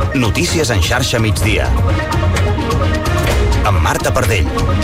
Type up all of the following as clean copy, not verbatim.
Notícies en xarxa migdia. Amb Marta Pardell.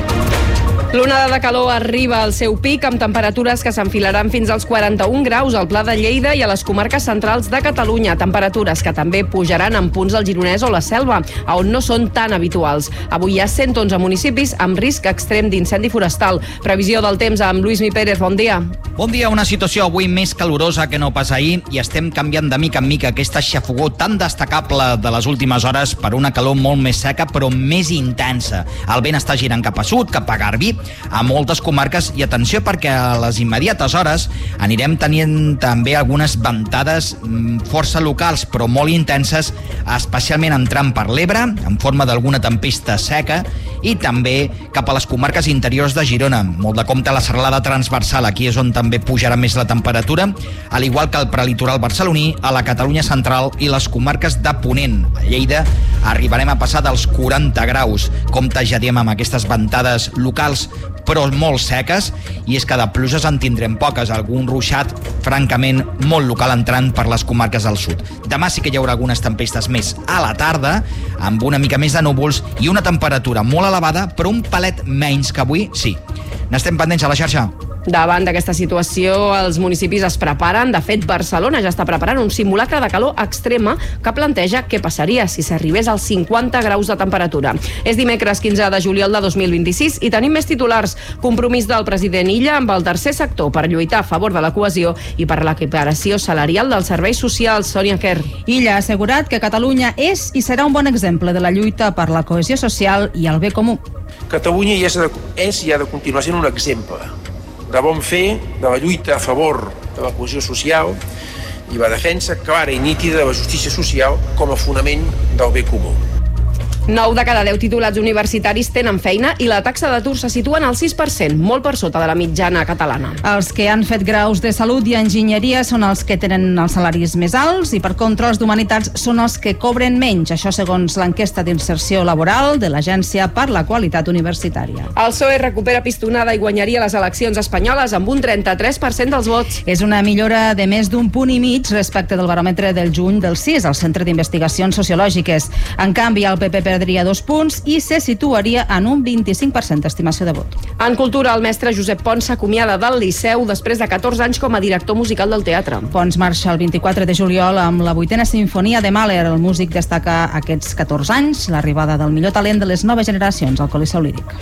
L'onada de calor arriba al seu pic amb temperatures que s'enfilaran fins als 41 graus al Pla de Lleida i a les comarques centrals de Catalunya. Temperatures que també pujaran en punts del Gironès o la Selva, on no són tan habituals. Avui hi ha 111 municipis amb risc extrem d'incendi forestal. Previsió del temps amb Lluís Mi Pérez. Bon dia. Bon dia. Una situació avui més calorosa que no pas ahir i estem canviant de mica en mica aquesta xafogó tan destacable de les últimes hores per una calor molt més seca però més intensa. El vent està girant cap a sud, cap a Garbí, a moltes comarques, i atenció perquè a les immediates hores anirem tenint també algunes ventades força locals però molt intenses, especialment entrant per l'Ebre en forma d'alguna tempesta seca i també cap a les comarques interiors de Girona. Molt de compte la serralada transversal, aquí és on també pujarà més la temperatura, al igual que el prelitoral barceloní, a la Catalunya central i les comarques de Ponent. A Lleida arribarem a passar dels 40 graus. Compte, ja diem, amb aquestes ventades locals però molt seques, i és que de pluges en tindrem poques, algun ruixat francament molt local entrant per les comarques del sud. Demà sí que hi haurà algunes tempestes més a la tarda, amb una mica més de núvols i una temperatura molt elevada, però un palet menys que avui, sí. N'estem pendents a la xarxa. Davant d'aquesta situació, els municipis es preparen. De fet, Barcelona ja està preparant un simulacre de calor extrema que planteja què passaria si s'arribés als 50 graus de temperatura. És dimecres 15 de juliol de 2026 i tenim més titulars. Compromís del president Illa amb el tercer sector per lluitar a favor de la cohesió i per l'equiparació salarial dels serveis socials. Sònia Quer. Illa ha assegurat que Catalunya és i serà un bon exemple de la lluita per la cohesió social i el bé comú. Catalunya és i ha de continuar sent un exemple de bon fer, de la lluita a favor de la cohesió social i la defensa clara i nítida de la justícia social com a fonament del bé comú. 9 de cada 10 titulats universitaris tenen feina i la taxa d'atur se situa en el 6%, molt per sota de la mitjana catalana. Els que han fet graus de salut i enginyeria són els que tenen els salaris més alts i, per contra, els d'humanitats són els que cobren menys. Això segons l'enquesta d'inserció laboral de l'Agència per la Qualitat Universitària. El PSOE recupera pistonada i guanyaria les eleccions espanyoles amb un 33% dels vots. És una millora de més d'un punt i mig respecte del baròmetre del juny del CIS, el Centre d'Investigacions Sociològiques. En canvi, el PP perdria 2 punts i se situaria en un 25% d'estimació de vot. En cultura, el mestre Josep Pons s'acomiada del Liceu després de 14 anys com a director musical del teatre. Pons marxa el 24 de juliol amb la 8a Simfonia de Mahler. El músic destaca aquests 14 anys, l'arribada del millor talent de les noves generacions al Coliseu Líric.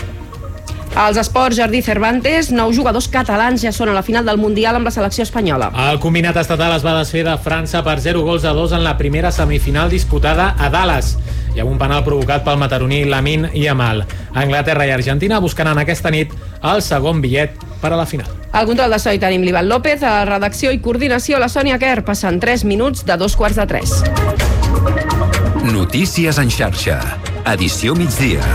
Als esports, Jardí Cervantes, 9 jugadors catalans ja són a la final del Mundial amb la selecció espanyola. El combinat estatal es va desfer de França per 0-2 en la primera semifinal disputada a Dallas i amb un penal provocat pel mataroní Lamine Yamal. Anglaterra i Argentina buscaran aquesta nit el segon bitllet per a la final. Al control de so hi tenim l'Ivan López, a la redacció i coordinació la Sònia Quer. Passen 3 minuts de 2:45. Notícies en xarxa. Edició migdia.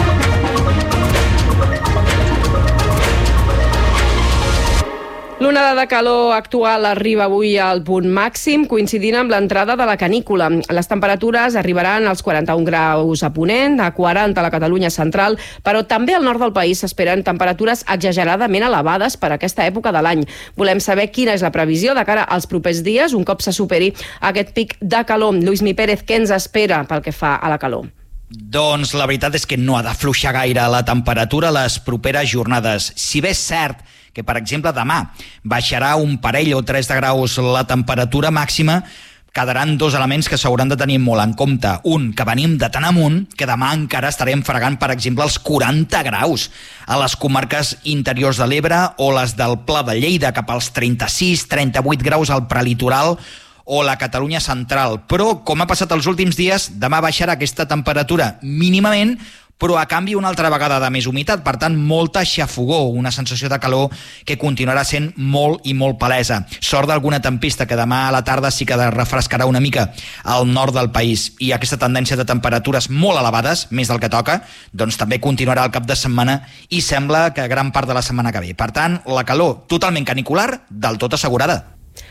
L'onada de calor actual arriba avui al punt màxim, coincidint amb l'entrada de la canícula. Les temperatures arribaran als 41 graus a Ponent, a 40 a la Catalunya central, però també al nord del país s'esperen temperatures exageradament elevades per aquesta època de l'any. Volem saber quina és la previsió de cara als propers dies, un cop se superi aquest pic de calor. Lluís Mi Pérez, què ens espera pel que fa a la calor? Doncs la veritat és que no ha d'afluixar gaire la temperatura les properes jornades. Si bé és cert que, per exemple, demà baixarà un parell o 3 de graus la temperatura màxima, quedaran 2 elements que s'hauran de tenir molt en compte. Un, que venim de tan amunt que demà encara estarem fregant, per exemple, els 40 graus a les comarques interiors de l'Ebre o les del Pla de Lleida, cap als 36-38 graus al prelitoral o la Catalunya central. Però, com ha passat els últims dies, demà baixarà aquesta temperatura mínimament, però a canvi una altra vegada de més humitat, per tant molta xafogó, una sensació de calor que continuarà sent molt i molt palesa. Sort d'alguna tempesta que demà a la tarda sí que refrescarà una mica al nord del país, i aquesta tendència de temperatures molt elevades, més del que toca, doncs també continuarà el cap de setmana i sembla que gran part de la setmana que ve. Per tant, la calor totalment canicular, del tot assegurada.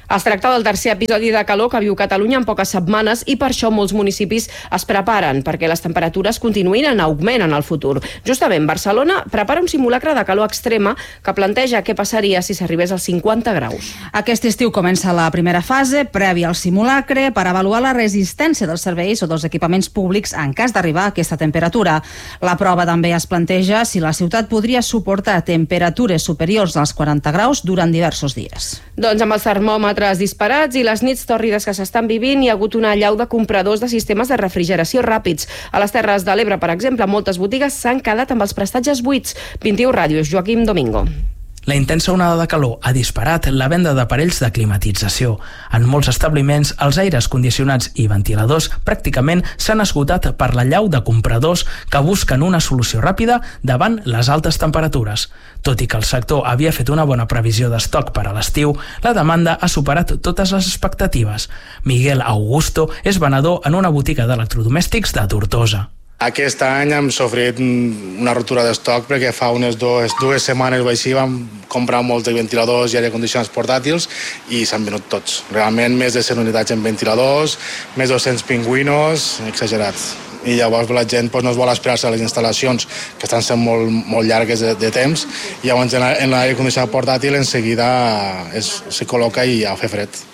Es tracta del tercer episodi de calor que viu Catalunya en poques setmanes i per això molts municipis es preparen perquè les temperatures continuïn en augment en el futur. Justament, Barcelona prepara un simulacre de calor extrema que planteja què passaria si s'arribés als 50 graus. Aquest estiu comença la primera fase, prèvia al simulacre, per avaluar la resistència dels serveis o dels equipaments públics en cas d'arribar a aquesta temperatura. La prova també es planteja si la ciutat podria suportar temperatures superiors als 40 graus durant diversos dies. Doncs amb els termòmetres disparats i les nits tòrrides que s'estan vivint, hi ha hagut una allau de compradors de sistemes de refrigeració ràpids. A les Terres de l'Ebre, per exemple, moltes botigues s'han quedat amb els prestatges buits. 21 Ràdios, Joaquim Domingo. La intensa onada de calor ha disparat la venda d'aparells de climatització. En molts establiments, els aires condicionats i ventiladors pràcticament s'han esgotat per la llau de compradors que busquen una solució ràpida davant les altes temperatures. Tot i que el sector havia fet una bona previsió d'estoc per a l'estiu, la demanda ha superat totes les expectatives. Miguel Augusto és venedor en una botiga d'electrodomèstics de Tortosa. Aquest any hem sofrit una ruptura d'estoc perquè fa unes dues setmanes o així vam comprar molts ventiladors i aire condicionats portàtils i s'han venut tots. Realment més de 100 unitats en ventiladors, més de 200 pingüinos, exagerats. I llavors la gent no es vol esperar-se a les instal·lacions que estan sent molt llargues de temps i llavors en l'aire condicionat portàtil en seguida se col·loca i ja fa fred.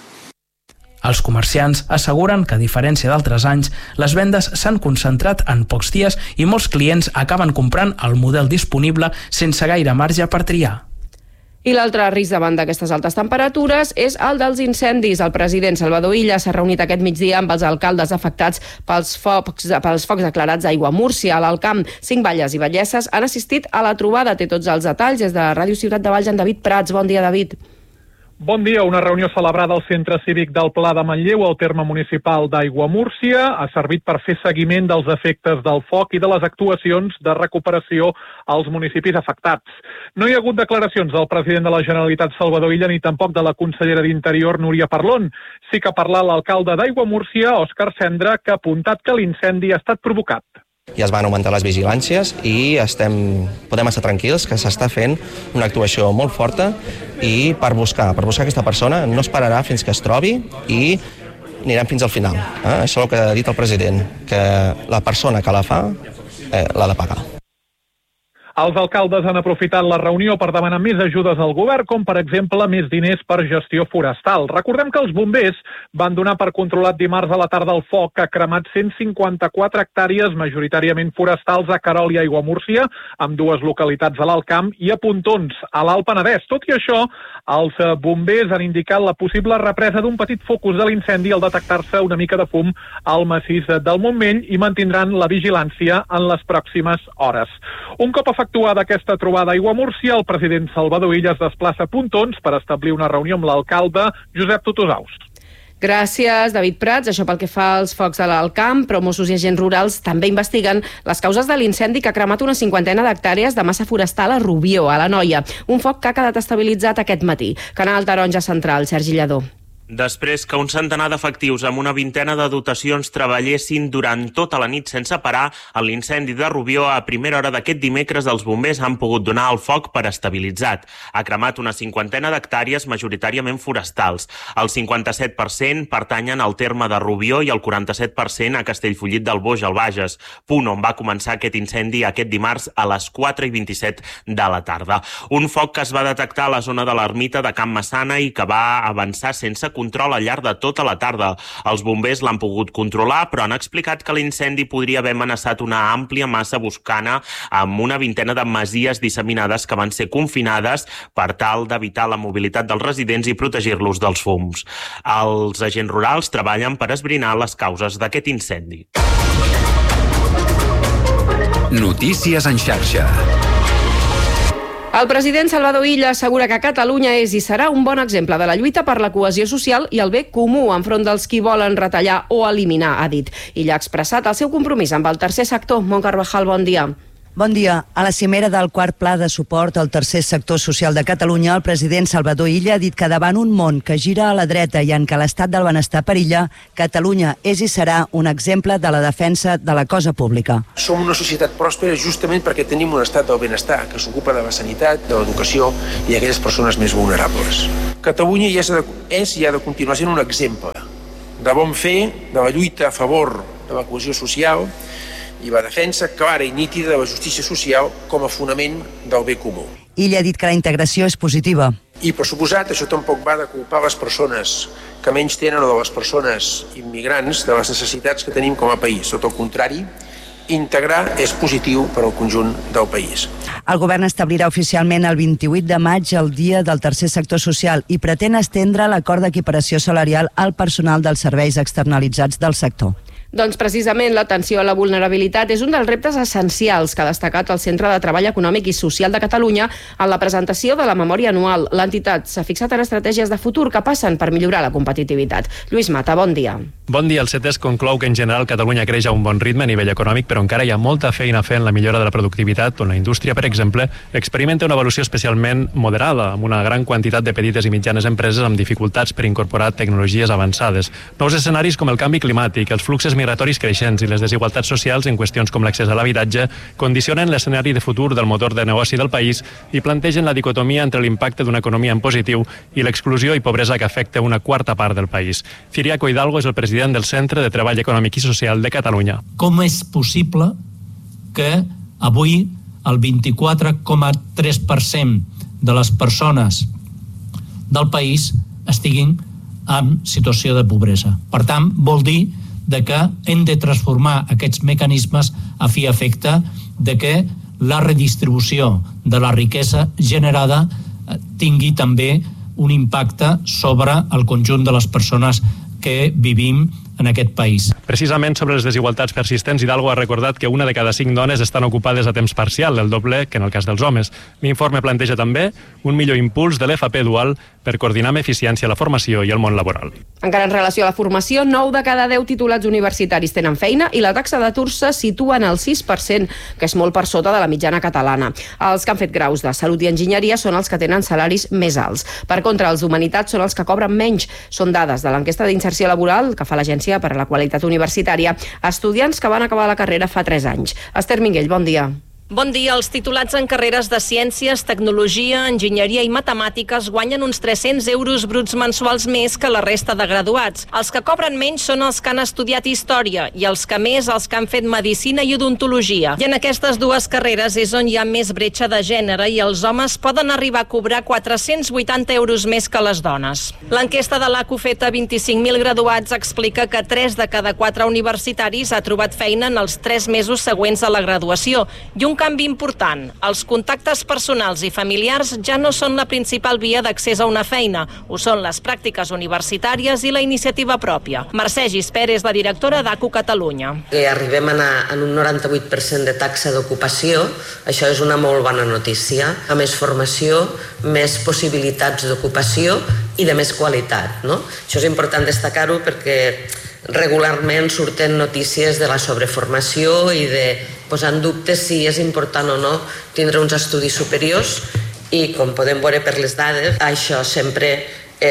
Els comerciants asseguren que, a diferència d'altres anys, les vendes s'han concentrat en pocs dies i molts clients acaben comprant el model disponible sense gaire marge per triar. I l'altre risc davant d'aquestes altes temperatures és el dels incendis. El president Salvador Illa s'ha reunit aquest migdia amb els alcaldes afectats pels focs declarats a Aiguamúrcia, a l'Alcamp. 5 valles i vallesses han assistit a la trobada. Té tots els detalls des de Ràdio Ciutat de Valls, en David Prats. Bon dia, David. Bon dia. Una reunió celebrada al Centre Cívic del Pla de Manlleu, al terme municipal d'Aiguamúrcia, ha servit per fer seguiment dels efectes del foc i de les actuacions de recuperació als municipis afectats. No hi ha hagut declaracions del president de la Generalitat, Salvador Illa, ni tampoc de la consellera d'Interior, Núria Parlon. Sí que ha parlat l'alcalde d'Aiguamúrcia, Òscar Cendra, que ha apuntat que l'incendi ha estat provocat. Ja es van augmentar les vigilàncies i podem estar tranquils que s'està fent una actuació molt forta i per buscar aquesta persona no esperarà fins que es trobi i anirem fins al final. Això és el que ha dit el president, que la persona que la fa l'ha de pagar. Els alcaldes han aprofitat la reunió per demanar més ajudes al govern, com per exemple més diners per gestió forestal. Recordem que els bombers van donar per controlat dimarts a la tarda el foc que ha cremat 154 hectàrees, majoritàriament forestals, a Querol i Aiguamúrcia, amb 2 localitats a l'Alt Camp i a Pontons, a l'Alt Penedès. Tot i això, els bombers han indicat la possible represa d'un petit focus de l'incendi al detectar-se una mica de fum al massís del Montmell i mantindran la vigilància en les pròximes hores. Un cop efectuada aquesta trobada a Aiguamúrcia, el president Salvador Illa es desplaça a Pontons per establir una reunió amb l'alcalde Josep Tutusaus. Gràcies, David Prats. Això pel que fa als focs a l'Alcamp, però Mossos i agents rurals també investiguen les causes de l'incendi que ha cremat una 50 d'hectàrees de massa forestal a Rubió, a l'Anoia. Un foc que ha quedat estabilitzat aquest matí. Canal Taronja Central, Sergi Lladó. Després que un centenar d'efectius amb una vintena de dotacions treballessin durant tota la nit sense parar, en l'incendi de Rubió a primera hora d'aquest dimecres els bombers han pogut donar el foc per estabilitzat. Ha cremat una 50 d'hectàrees majoritàriament forestals. El 57% pertanyen al terme de Rubió i el 47% a Castellfollit del Boix, al Bages, punt on va començar aquest incendi aquest dimarts a les 4:27 de la tarda. Un foc que es va detectar a la zona de l'ermita de Can Massana i que va avançar sense control al llarg de tota la tarda. Els bombers l'han pogut controlar, però han explicat que l'incendi podria haver amenaçat una àmplia massa boscana amb una vintena de masies disseminades que van ser confinades per tal d'evitar la mobilitat dels residents i protegir-los dels fums. Els agents rurals treballen per esbrinar les causes d'aquest incendi. Notícies en xarxa. El president Salvador Illa assegura que Catalunya és i serà un bon exemple de la lluita per la cohesió social i el bé comú enfront dels qui volen retallar o eliminar, ha dit. Illa ha expressat el seu compromís amb el tercer sector. Mont Carvajal, bon dia. Bon dia. A la cimera del quart pla de suport al tercer sector social de Catalunya, el president Salvador Illa ha dit que davant un món que gira a la dreta i en què l'estat del benestar perilla, Catalunya és i serà un exemple de la defensa de la cosa pública. Som una societat pròspera justament perquè tenim un estat del benestar que s'ocupa de la sanitat, de l'educació i d'aquelles persones més vulnerables. Catalunya és i ha de continuar sent un exemple de bon fer, de la lluita a favor de la cohesió social i la defensa clara i nítida de la justícia social com a fonament del bé comú. Illa ha dit que la integració és positiva. I, per suposat, això tampoc va de culpar les persones que menys tenen o de les persones immigrants de les necessitats que tenim com a país. Tot el contrari, integrar és positiu per al conjunt del país. El govern establirà oficialment el 28 de maig el Dia del Tercer Sector Social i pretén estendre l'acord d'equiparació salarial al personal dels serveis externalitzats del sector. Doncs precisament l'atenció a la vulnerabilitat és un dels reptes essencials que ha destacat el Centre de Treball Econòmic i Social de Catalunya en la presentació de la memòria anual. L'entitat s'ha fixat en estratègies de futur que passen per millorar la competitivitat. Lluís Mata, bon dia. Bon dia. El CETES conclou que en general Catalunya creix a un bon ritme a nivell econòmic, però encara hi ha molta feina a fer en la millora de la productivitat, on la indústria, per exemple, experimenta una evolució especialment moderada, amb una gran quantitat de petites i mitjanes empreses amb dificultats per incorporar tecnologies avançades. Nous escenaris com el canvi climàtic, els fluxos migratoris creixents i les desigualtats socials en qüestions com l'accés a l'habitatge condicionen l'escenari de futur del motor de negoci del país i plantegen la dicotomia entre l'impacte d'una economia en positiu i l'exclusió i pobresa que afecta una quarta part del país. Ciriaco Hidalgo és el president del Centre de Treball Econòmic i Social de Catalunya. Com és possible que avui el 24,3% de les persones del país estiguin en situació de pobresa? Per tant, vol dir de que hem de transformar aquests mecanismes a fi i efecte de que la redistribució de la riquesa generada tingui també un impacte sobre el conjunt de les persones que vivim en aquest país. Precisament sobre les desigualtats persistents, Hidalgo ha recordat que 1 de cada 5 dones estan ocupades a temps parcial, el doble que en el cas dels homes. L'informe planteja també un millor impuls de l'FP dual per coordinar amb eficiència la formació i el món laboral. Encara en relació a la formació, 9 de cada 10 titulats universitaris tenen feina i la taxa d'atur se situa en el 6%, que és molt per sota de la mitjana catalana. Els que han fet graus de salut i enginyeria són els que tenen salaris més alts. Per contra, els d'humanitats són els que cobren menys. Són dades de l'enquesta d'inserció laboral que fa l'Agència per a la Qualitat Universitària a estudiants que van acabar la carrera fa 3 anys. Esther Minguell, bon dia. Bon dia. Els titulats en carreres de ciències, tecnologia, enginyeria i matemàtiques guanyen uns 300 euros bruts mensuals més que la resta de graduats. Els que cobren menys són els que han estudiat història i els que més els que han fet medicina i odontologia. I en aquestes dues carreres és on hi ha més bretxa de gènere i els homes poden arribar a cobrar 480 euros més que les dones. L'enquesta de l'ACU feta a 25.000 graduats explica que 3 de cada 4 universitaris ha trobat feina en els 3 mesos següents a la graduació i un canvi important. Els contactes personals i familiars ja no són la principal via d'accés a una feina. Ho són les pràctiques universitàries i la iniciativa pròpia. Mercè Gispert és la directora d'ACU Catalunya. Arribem a anar en un 98% de taxa d'ocupació. Això és una molt bona notícia. A més formació, més possibilitats d'ocupació i de més qualitat, no? Això és important destacar-ho perquè regularment surten notícies de la sobreformació i de posar en dubte si és important o no tindre uns estudis superiors i, com podem veure per les dades, això sempre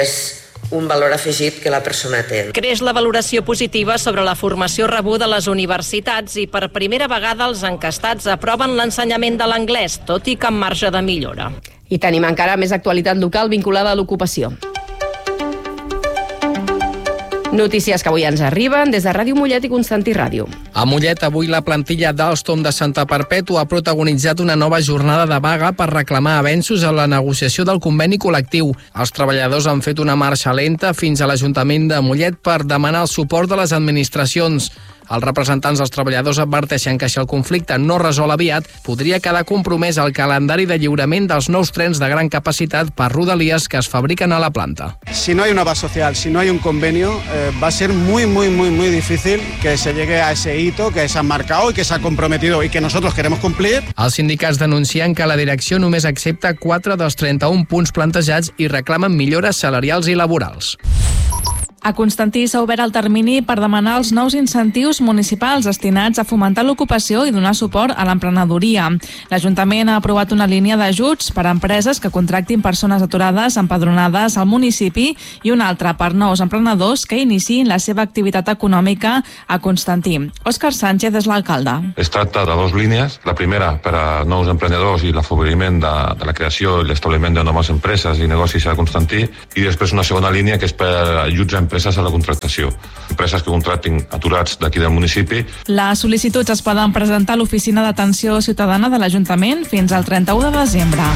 és un valor afegit que la persona té. Creix la valoració positiva sobre la formació rebuda a les universitats i per primera vegada els encastats aproven l'ensenyament de l'anglès, tot i que amb marge de millora. I tenim encara més actualitat local vinculada a l'ocupació. Notícies que avui ens arriben des de Ràdio Mollet i Constantí Ràdio. A Mollet, avui la plantilla d'Alstom de Santa Perpètua ha protagonitzat una nova jornada de vaga per reclamar avenços en la negociació del conveni col·lectiu. Els treballadors han fet una marxa lenta fins a l'Ajuntament de Mollet per demanar el suport de les administracions. Els representants dels treballadors adverteixen que si el conflicte no resol aviat, podria quedar compromès el calendari de lliurament dels nous trens de gran capacitat per Rodalies que es fabriquen a la planta. Si no hay una base social, si no hay un convenio, va a ser muy difícil que se llegue a ese hito que se ha marcado y que se ha comprometido y que nosotros queremos cumplir. Els sindicats denuncien que la direcció només accepta 4 dels 31 punts plantejats i reclamen millores salarials i laborals. A Constantí s'ha obert el termini per demanar els nous incentius municipals destinats a fomentar l'ocupació i donar suport a l'emprenedoria. L'Ajuntament ha aprovat una línia d'ajuts per a empreses que contractin persones aturades empadronades al municipi i una altra per nous emprenedors que iniciïn la seva activitat econòmica a Constantí. Òscar Sánchez és l'alcalde. Es tracta de dues línies. La primera per a nous emprenedors i l'afavoriment de la creació i l'establiment de noves empreses i negocis a Constantí, i després una segona línia que és per ajuts a empreses a la contractació. Empreses que contractin aturats d'aquí del municipi. Les sol·licituds es poden presentar a l'Oficina d'Atenció Ciutadana de l'Ajuntament fins al 31 de desembre.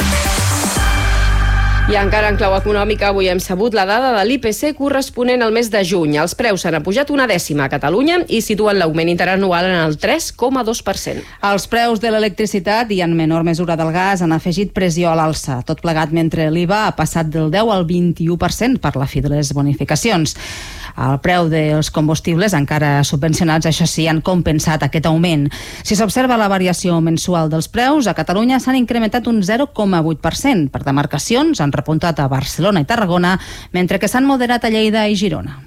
I encara en clau econòmica, avui hem sabut la dada de l'IPC corresponent al mes de juny. Els preus s'han apujat una dècima a Catalunya i situen l'augment interanual en el 3,2%. Els preus de l'electricitat i en menor mesura del gas han afegit pressió a l'alça, tot plegat mentre l'IVA ha passat del 10 al 21% per la fi de les bonificacions. El preu dels combustibles, encara subvencionats, això sí, han compensat aquest augment. Si s'observa la variació mensual dels preus, a Catalunya s'han incrementat un 0,8%. Per demarcacions han repuntat a Barcelona i Tarragona, mentre que s'han moderat a Lleida i Girona.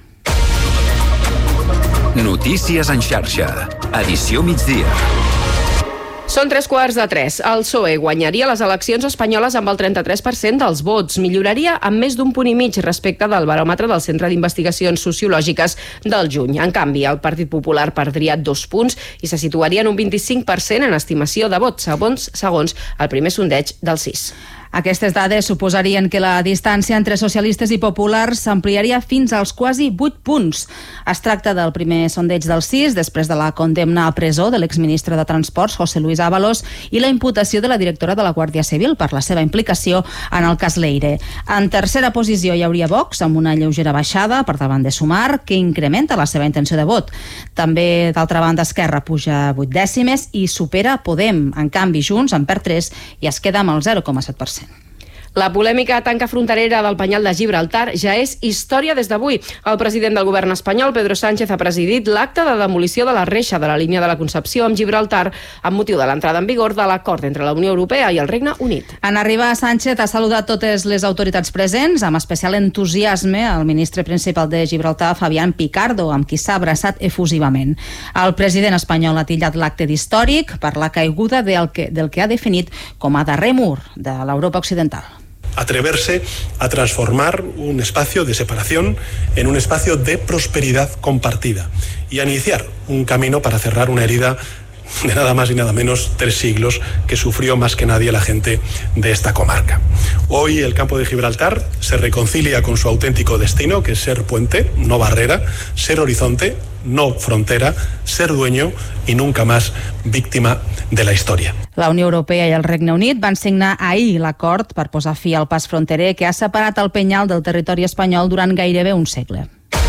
Notícies en xarxa. Edició migdia. Són 3:15. El PSOE guanyaria les eleccions espanyoles amb el 33% dels vots. Milloraria amb més d'un punt i mig respecte del baròmetre del Centre d'Investigacions Sociològiques del juny. En canvi, el Partit Popular perdria 2 punts i se situaria en un 25% en estimació de vots, segons el primer sondeig del CIS. Aquestes dades suposarien que la distància entre socialistes i populars s'ampliaria fins als quasi 8 punts. Es tracta del primer sondeig del CIS després de la condemna a presó de l'exministre de Transports, José Luis Ábalos, i la imputació de la directora de la Guàrdia Civil per la seva implicació en el cas Leire. En tercera posició hi hauria Vox, amb una lleugera baixada per davant de Sumar, que incrementa la seva intenció de vot. També, d'altra banda, Esquerra puja 8 dècimes i supera Podem. En canvi, Junts en perd 3 i es queda amb el 0,7%. La polèmica tanca fronterera del Penyal de Gibraltar ja és història des d'avui. El president del govern espanyol, Pedro Sánchez, ha presidit l'acte de demolició de la reixa de la línia de la Concepció amb Gibraltar amb motiu de l'entrada en vigor de l'acord entre la Unió Europea i el Regne Unit. En arribar, Sánchez ha saludat totes les autoritats presents, amb especial entusiasme el ministre principal de Gibraltar, Fabián Picardo, amb qui s'ha abraçat efusivament. El president espanyol ha tillat l'acte d'històric per la caiguda del que ha definit com a darrer mur de l'Europa occidental. Atreverse a transformar un espacio de separación en un espacio de prosperidad compartida y a iniciar un camino para cerrar una herida de nada más y nada menos 3 siglos que sufrió más que nadie la gente de esta comarca. Hoy el campo de Gibraltar se reconcilia con su auténtico destino, que es ser puente, no barrera, ser horizonte, no frontera, ser dueño i nunca más víctima de la història. La Unió Europea i el Regne Unit van signar ahir l'acord per posar fi al pas fronterer que ha separat el Penyal del territori espanyol durant gairebé un segle.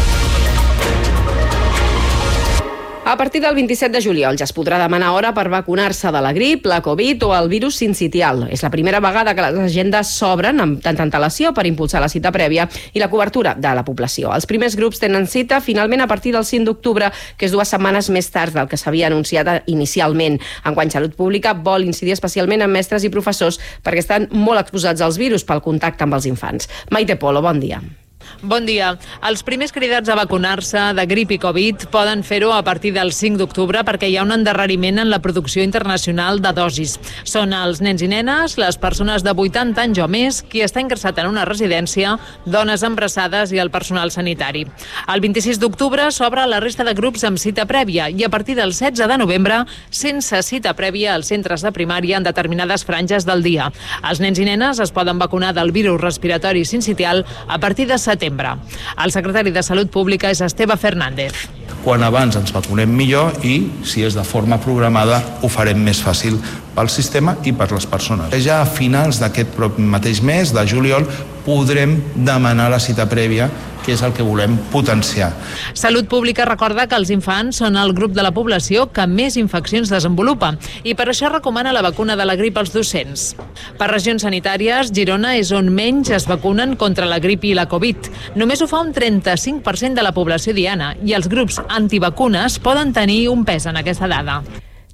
A partir del 27 de juliol ja es podrà demanar hora per vacunar-se de la grip, la Covid o el virus sincitial. És la primera vegada que les agendes s'obren amb tanta antelació per impulsar la cita prèvia i la cobertura de la població. Els primers grups tenen cita finalment a partir del 5 d'octubre, que és 2 setmanes més tard del que s'havia anunciat inicialment. Enguany, Salut Pública vol incidir especialment en mestres i professors perquè estan molt exposats als virus pel contacte amb els infants. Maite Polo, bon dia. Bon dia. Els primers cridats a vacunar-se de grip i Covid poden fer-ho a partir del 5 d'octubre perquè hi ha un endarreriment en la producció internacional de dosis. Són els nens i nenes, les persones de 80 anys o més, qui està ingressat en una residència, dones embarassades i el personal sanitari. El 26 d'octubre s'obre la resta de grups amb cita prèvia i a partir del 16 de novembre sense cita prèvia als centres de primària en determinades franges del dia. Els nens i nenes es poden vacunar del virus respiratori sincitial a partir de setembre. El secretari de Salut Pública és Esteve Fernández. Quan abans ens vacunem millor i, si és de forma programada, ho farem més fàcil pel sistema i per les persones. Ja a finals d'aquest mateix mes, de juliol, podrem demanar la cita prèvia, que és el que volem potenciar. Salut Pública recorda que els infants són el grup de la població que més infeccions desenvolupa i per això recomana la vacuna de la grip als docents. Per regions sanitàries, Girona és on menys es vacunen contra la grip i la Covid. Només ho fa un 35% de la població diana i els grups antivacunes poden tenir un pes en aquesta dada.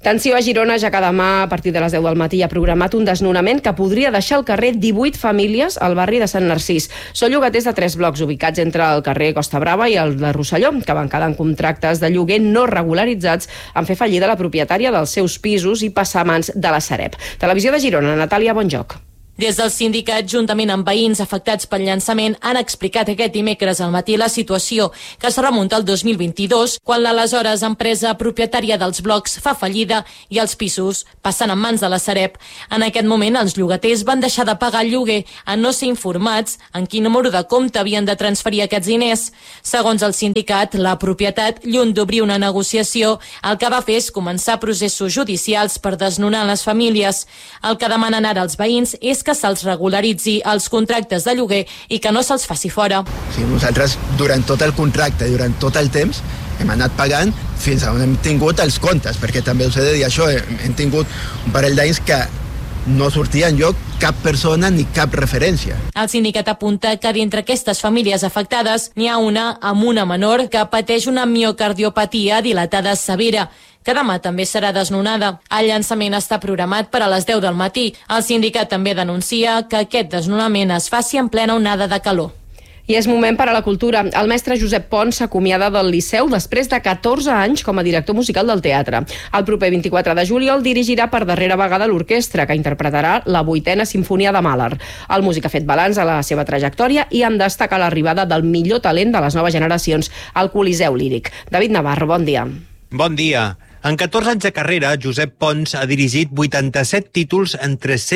Tensió a Girona, ja que demà, a partir de les 10 del matí, ha programat un desnonament que podria deixar al carrer 18 famílies al barri de Sant Narcís. Són llogaters de 3 blocs ubicats entre el carrer Costa Brava i el de Rosselló, que van quedar en contractes de lloguer no regularitzats en fer fallida la propietària dels seus pisos i passar a mans de la Sareb. Televisió de Girona, Natàlia Bonjoc. Des del sindicat, juntament amb veïns afectats pel llançament, han explicat aquest dimecres al matí la situació, que es remunta al 2022, quan l'aleshores empresa propietària dels blocs fa fallida i els pisos passen en mans de la Sareb. En aquest moment, els llogaters van deixar de pagar el lloguer en no ser informats en quin número de compte havien de transferir aquests diners. Segons el sindicat, la propietat, lluny d'obrir una negociació, el que va fer és començar processos judicials per desnonar les famílies. El que demanen ara els veïns és que se'ls regularitzi els contractes de lloguer i que no se'ls faci fora. Sí, nosaltres, durant tot el contracte, durant tot el temps, hem anat pagant fins on hem tingut els comptes, perquè també us he de dir això, hem tingut un parell d'anys que no sortia enlloc cap persona ni cap referència. El sindicat apunta que d'entre aquestes famílies afectades n'hi ha una amb una menor que pateix una miocardiopatia dilatada severa, que demà també serà desnonada. El llançament està programat per a les 10 del matí. El sindicat també denuncia que aquest desnonament es faci en plena onada de calor. I és moment per a la cultura. El mestre Josep Pons s'acomiada del Liceu després de 14 anys com a director musical del teatre. El proper 24 de juliol dirigirà per darrera vegada l'orquestra, que interpretarà la 8a Simfonia de Mahler. El músic ha fet balanç a la seva trajectòria i en destaca l'arribada del millor talent de les noves generacions al Coliseu Líric. David Navarro, bon dia. Bon dia. En 14 anys de carrera, Josep Pons ha dirigit 87 títols en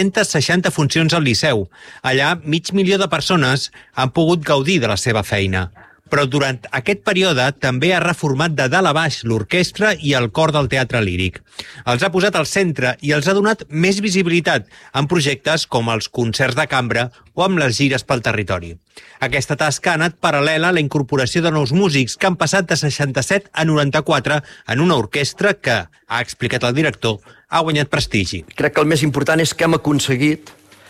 360 funcions al Liceu. Allà, 500.000 de persones han pogut gaudir de la seva feina. Però durant aquest període també ha reformat de dalt a baix l'orquestra i el cor del teatre líric. Els ha posat al centre i els ha donat més visibilitat en projectes com els concerts de cambra o amb les gires pel territori. Aquesta tasca ha anat paral·lela a la incorporació de nous músics que han passat de 67 a 94 en una orquestra que, ha explicat el director, ha guanyat prestigi. Crec que el més important és que hem aconseguit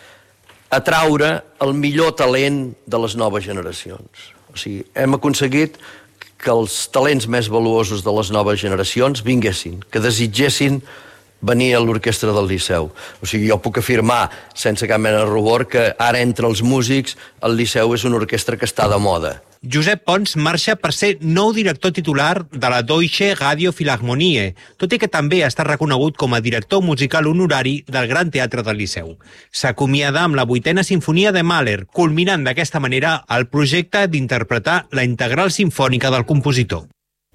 atraure el millor talent de les noves generacions. O sigui, hem aconseguit que els talents més valuosos de les noves generacions vinguessin, que desitgessin venir a l'orquestra del Liceu. O sigui, jo puc afirmar, sense cap mena de rubor, que ara entre els músics el Liceu és una orquestra que està de moda. Josep Pons marxa per ser nou director titular de la Deutsche Radio Philharmonie, tot i que també ha estat reconegut com a director musical honorari del Gran Teatre del Liceu. S'acomiada amb la 8a Simfonia de Mahler, culminant d'aquesta manera el projecte d'interpretar la integral simfònica del compositor.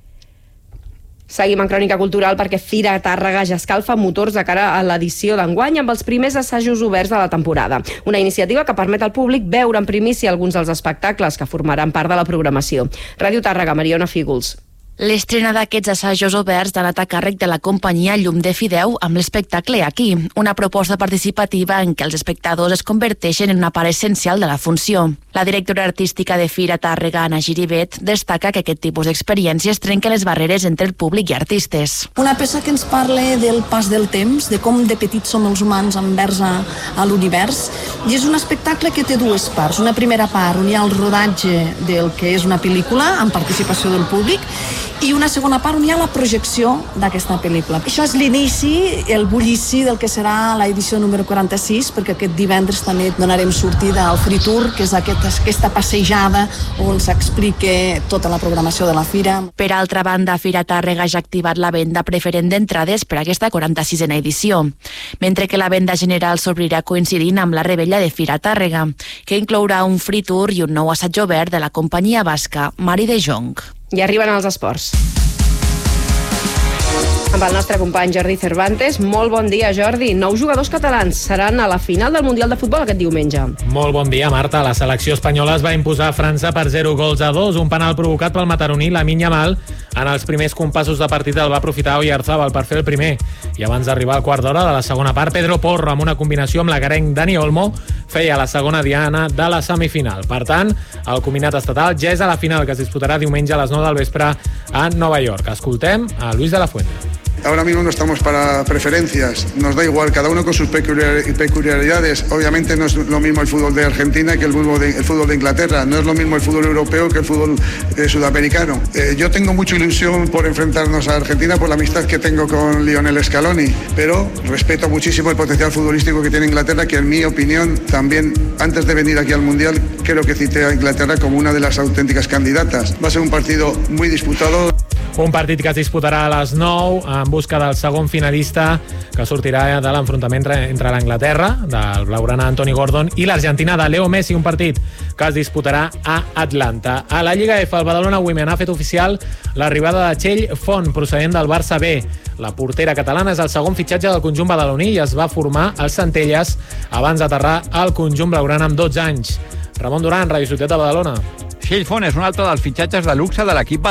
Seguim en Crònica Cultural perquè Fira Tàrrega ja escalfa motors de cara a l'edició d'enguany amb els primers assajos oberts de la temporada. Una iniciativa que permet al públic veure en primícia alguns dels espectacles que formaran part de la programació. Ràdio Tàrrega, Mariona Fígols. L'estrena d'aquests assajos oberts ha anat a càrrec de la companyia Llum de Fideu amb l'espectacle Aquí, una proposta participativa en què els espectadors es converteixen en una part essencial de la funció. La directora artística de Fira Tàrrega, Anna Giribet, destaca que aquest tipus d'experiències trenquen les barreres entre el públic i artistes. Una peça que ens parla del pas del temps, de com de petits som els humans envers a l'univers, i és un espectacle que té dues parts. Una primera part on hi ha el rodatge del que és una pel·lícula amb participació del públic i una segona part on hi ha la projecció d'aquesta pel·lícula. Això és l'inici, el bullici del que serà l'edició número 46, perquè aquest divendres també donarem sortida al Free Tour, que és aquesta passejada on s'explica tota la programació de la fira. Per altra banda, Fira Tàrrega ja ha activat la venda preferent d'entrades per a aquesta 46a edició, mentre que la venda general s'obrirà coincidint amb la rebella de Fira Tàrrega, que inclourà un Free Tour i un nou assaig obert de la companyia basca Mari de Jong. I arriben els esports. Amb el nostre company Jordi Cervantes. Molt bon dia, Jordi. 9 jugadors catalans seran a la final del Mundial de Futbol aquest diumenge. Molt bon dia, Marta. La selecció espanyola es va imposar a França per 0-2, un penal provocat pel mataroní Lamine Yamal. En els primers compassos de partit el va aprofitar Oyarzabal per fer el primer. I abans d'arribar al quart d'hora de la segona part, Pedro Porro, amb una combinació amb l'agarenc Dani Olmo, feia la segona diana de la semifinal. Per tant, el combinat estatal ja és a la final, que es disputarà diumenge a les 9 del vespre a Nova York. Escoltem a Luis de la Fuente. Ahora mismo no estamos para preferencias, nos da igual, cada uno con sus peculiaridades. Obviamente no es lo mismo el fútbol de Argentina que el fútbol de Inglaterra, no es lo mismo el fútbol europeo que el fútbol sudamericano. Yo tengo mucha ilusión por enfrentarnos a Argentina por la amistad que tengo con Lionel Scaloni, pero respeto muchísimo el potencial futbolístico que tiene Inglaterra, que en mi opinión también, antes de venir aquí al Mundial, creo que cité a Inglaterra como una de las auténticas candidatas. Va a ser un partido muy disputado. Un partit que es disputarà a les 9 en busca del segon finalista que sortirà de l'enfrontament entre l'Anglaterra, del blaugrana Anthony Gordon, i l'Argentina de Leo Messi, un partit que es disputarà a Atlanta. A la Lliga F, el Badalona Women ha fet oficial l'arribada de Txell Font, procedent del Barça B. La portera catalana és el segon fitxatge del conjunt badaloní i es va formar al Centelles abans d'aterrar al conjunt blaugrana amb 12 anys. Ramon Duran, Ràdio Ciutat de Badalona. Txell Font és un altre dels fitxatges de luxe de l'equip